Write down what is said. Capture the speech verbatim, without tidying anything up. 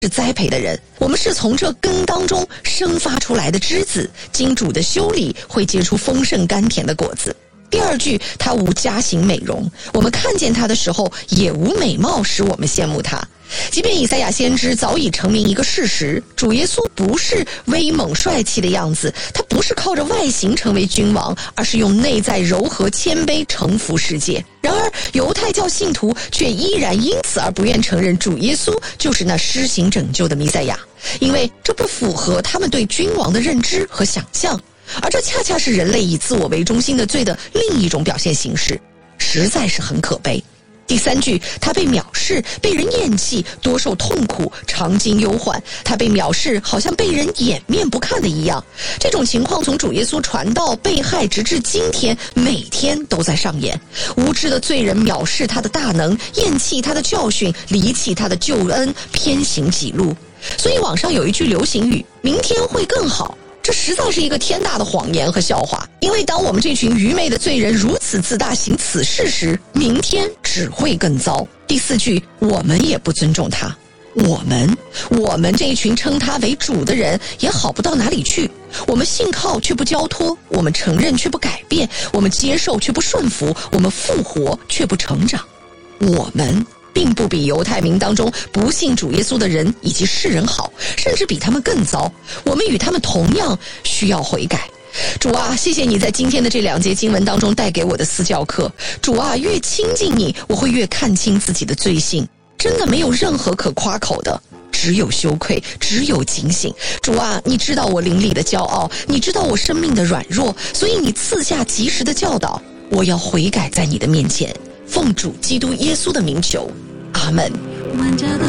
是栽培的人，我们是从这根当中生发出来的枝子，经主的修理会结出丰盛甘甜的果子。第二句，他无家型美容，我们看见他的时候也无美貌使我们羡慕他。即便以赛亚先知早已成明一个事实，主耶稣不是威猛帅气的样子，他不是靠着外形成为君王，而是用内在柔和谦卑臣服世界。然而犹太教信徒却依然因此而不愿承认主耶稣就是那施行拯救的弥赛亚，因为这不符合他们对君王的认知和想象，而这恰恰是人类以自我为中心的罪的另一种表现形式，实在是很可悲。第三句，他被藐视，被人厌弃，多受痛苦，常经忧患。他被藐视，好像被人掩面不看的一样。这种情况从主耶稣传道被害直至今天，每天都在上演。无知的罪人藐视他的大能，厌弃他的教训，离弃他的救恩，偏行己路。所以网上有一句流行语，明天会更好。这实在是一个天大的谎言和笑话，因为当我们这群愚昧的罪人如此自大行此事时，明天只会更糟。第四句，我们也不尊重他，我们我们这一群称他为主的人也好不到哪里去。我们信靠却不交托，我们承认却不改变，我们接受却不顺服，我们复活却不成长。我们并不比犹太民当中不信主耶稣的人以及世人好，甚至比他们更糟。我们与他们同样需要悔改。主啊，谢谢你在今天的这两节经文当中带给我的私教课。主啊，越亲近你，我会越看清自己的罪性，真的没有任何可夸口的，只有羞愧，只有警醒。主啊，你知道我灵里的骄傲，你知道我生命的软弱，所以你赐下及时的教导，我要悔改在你的面前。奉主基督耶稣的名求，阿们。